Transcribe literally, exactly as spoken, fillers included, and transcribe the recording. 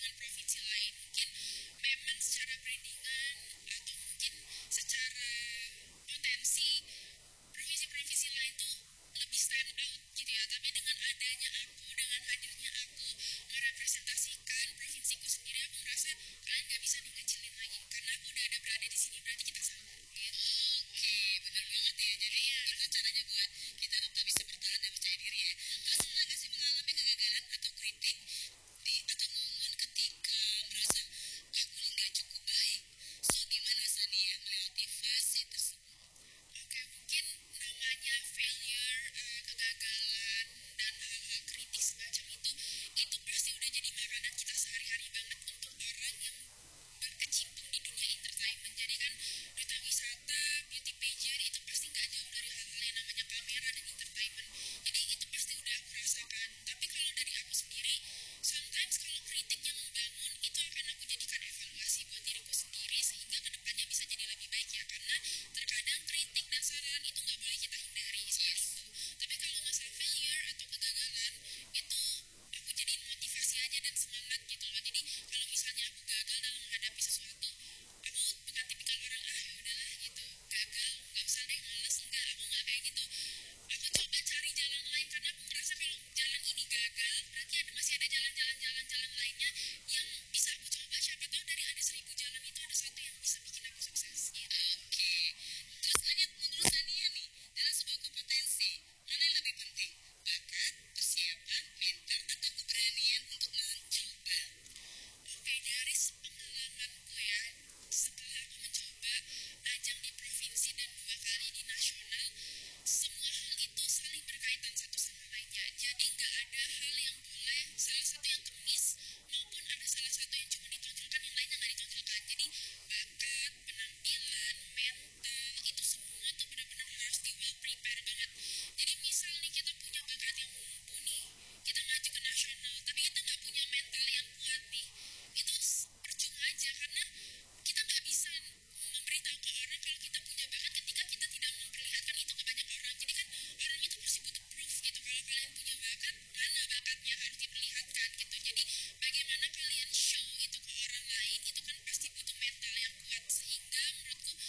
dengan provinsi lain. Mungkin memang secara brandingan atau mungkin secara potensi provinsi-provinsi lain tuh lebih stand out gitu ya. Tapi dengan adanya aku, dengan hadirnya aku merepresentasikan provinsiku sendiri, aku merasa kalian gak bisa nih ngecilin lagi karena aku udah ada berada di sini, berarti kita sama gitu. Oke, benar banget ya. Jadi Iya. itu caranya buat kita tetap bisa bertahan dan percaya diri ya. Terus pernah nggak sih mengalami kegagalan atau kritik di atau momen ketika merasa aku ini nggak cukup baik? So gimana Sania melewati fase tersebut? Oke, mungkin namanya failure, eh, kegagalan, dan hal-hal kritik semacam itu, itu pasti udah jadi makanan kita sehari-hari banget untuk orang yang berkecimpung di dunia entertainment. Jadi kan duta wisata, beauty pageant itu pasti nggak jauh dari hal-hal yang namanya kamera dan entertainment. Jadi itu pasti udah aku rasakan. Tapi kalau dari aku sendiri, sometimes kalau kritiknya membangun, itu akan aku jadikan evaluasi buat diriku sendiri sehingga kedepannya bisa jadi lebih baik ya. Karena terkadang kritik dan saran itu nggak boleh kita hindari seperti itu. Tapi kalau masalah failure atau kegagalan, itu aku jadiin motivasi aja dan semangat gitu